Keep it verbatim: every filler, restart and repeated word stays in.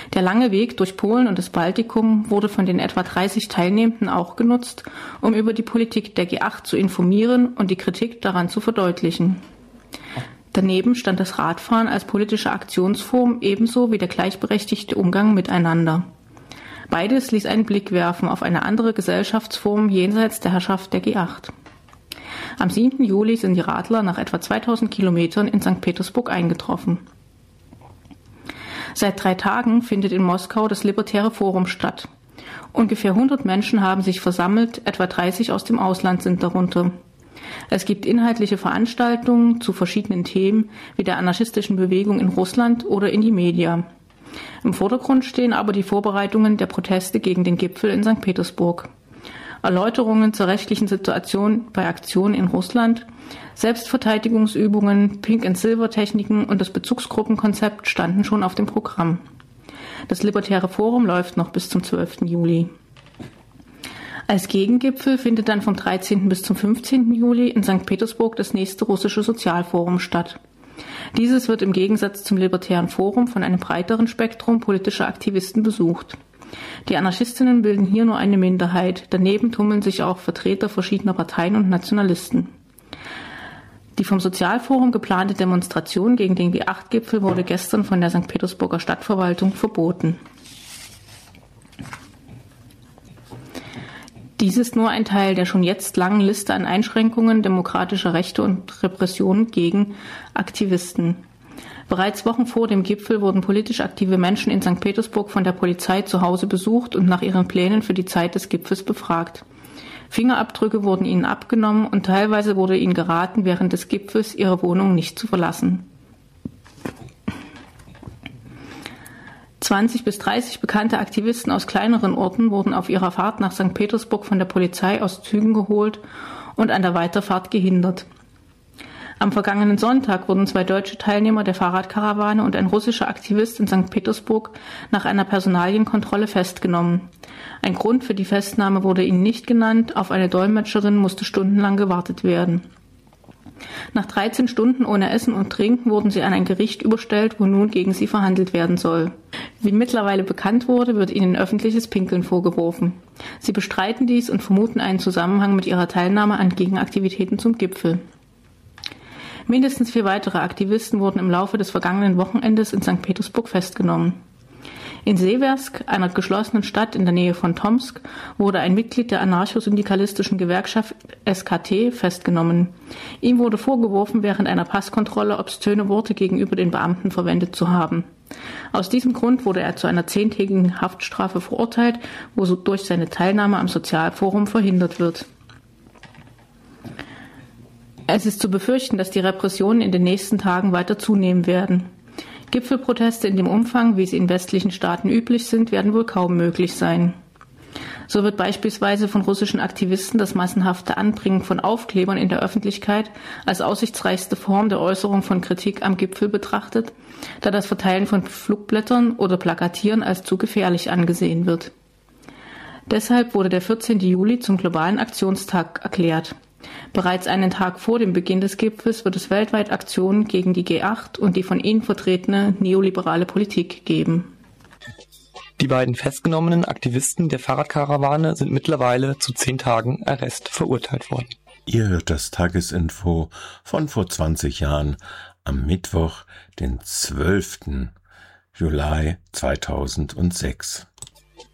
Der lange Weg durch Polen und das Baltikum wurde von den etwa dreißig Teilnehmenden auch genutzt, um über die Politik der G acht zu informieren und die Kritik daran zu verdeutlichen. Daneben stand das Radfahren als politische Aktionsform ebenso wie der gleichberechtigte Umgang miteinander. Beides ließ einen Blick werfen auf eine andere Gesellschaftsform jenseits der Herrschaft der G acht. Am siebten Juli sind die Radler nach etwa zweitausend Kilometern in Sankt Petersburg eingetroffen. Seit drei Tagen findet in Moskau das Libertäre Forum statt. Ungefähr hundert Menschen haben sich versammelt, etwa dreißig aus dem Ausland sind darunter. Es gibt inhaltliche Veranstaltungen zu verschiedenen Themen wie der anarchistischen Bewegung in Russland oder in die Media. Im Vordergrund stehen aber die Vorbereitungen der Proteste gegen den Gipfel in Sankt Petersburg. Erläuterungen zur rechtlichen Situation bei Aktionen in Russland, Selbstverteidigungsübungen, Pink-and-Silver-Techniken und das Bezugsgruppenkonzept standen schon auf dem Programm. Das Libertäre Forum läuft noch bis zum zwölften Juli. Als Gegengipfel findet dann vom dreizehnten bis zum fünfzehnten Juli in Sankt Petersburg das nächste russische Sozialforum statt. Dieses wird im Gegensatz zum Libertären Forum von einem breiteren Spektrum politischer Aktivisten besucht. Die Anarchistinnen bilden hier nur eine Minderheit, daneben tummeln sich auch Vertreter verschiedener Parteien und Nationalisten. Die vom Sozialforum geplante Demonstration gegen den G acht Gipfel wurde gestern von der Sankt Petersburger Stadtverwaltung verboten. Dies ist nur ein Teil der schon jetzt langen Liste an Einschränkungen demokratischer Rechte und Repressionen gegen Aktivisten. Bereits Wochen vor dem Gipfel wurden politisch aktive Menschen in Sankt Petersburg von der Polizei zu Hause besucht und nach ihren Plänen für die Zeit des Gipfels befragt. Fingerabdrücke wurden ihnen abgenommen und teilweise wurde ihnen geraten, während des Gipfels ihre Wohnung nicht zu verlassen. zwanzig bis dreißig bekannte Aktivisten aus kleineren Orten wurden auf ihrer Fahrt nach Sankt Petersburg von der Polizei aus Zügen geholt und an der Weiterfahrt gehindert. Am vergangenen Sonntag wurden zwei deutsche Teilnehmer der Fahrradkarawane und ein russischer Aktivist in Sankt Petersburg nach einer Personalienkontrolle festgenommen. Ein Grund für die Festnahme wurde ihnen nicht genannt, auf eine Dolmetscherin musste stundenlang gewartet werden. Nach dreizehn Stunden ohne Essen und Trinken wurden sie an ein Gericht überstellt, wo nun gegen sie verhandelt werden soll. Wie mittlerweile bekannt wurde, wird ihnen öffentliches Pinkeln vorgeworfen. Sie bestreiten dies und vermuten einen Zusammenhang mit ihrer Teilnahme an Gegenaktivitäten zum Gipfel. Mindestens vier weitere Aktivisten wurden im Laufe des vergangenen Wochenendes in Sankt Petersburg festgenommen. In Seversk, einer geschlossenen Stadt in der Nähe von Tomsk, wurde ein Mitglied der anarcho-syndikalistischen Gewerkschaft S K T festgenommen. Ihm wurde vorgeworfen, während einer Passkontrolle obszöne Worte gegenüber den Beamten verwendet zu haben. Aus diesem Grund wurde er zu einer zehntägigen Haftstrafe verurteilt, wodurch seine Teilnahme am Sozialforum verhindert wird. Es ist zu befürchten, dass die Repressionen in den nächsten Tagen weiter zunehmen werden. Gipfelproteste in dem Umfang, wie sie in westlichen Staaten üblich sind, werden wohl kaum möglich sein. So wird beispielsweise von russischen Aktivisten das massenhafte Anbringen von Aufklebern in der Öffentlichkeit als aussichtsreichste Form der Äußerung von Kritik am Gipfel betrachtet, da das Verteilen von Flugblättern oder Plakatieren als zu gefährlich angesehen wird. Deshalb wurde der vierzehnte Juli zum globalen Aktionstag erklärt. Bereits einen Tag vor dem Beginn des Gipfels wird es weltweit Aktionen gegen die G acht und die von ihnen vertretene neoliberale Politik geben. Die beiden festgenommenen Aktivisten der Fahrradkarawane sind mittlerweile zu zehn Tagen Arrest verurteilt worden. Ihr hört das Tagesinfo von vor zwanzig Jahren am Mittwoch, den zwölften Juli zweitausendsechs.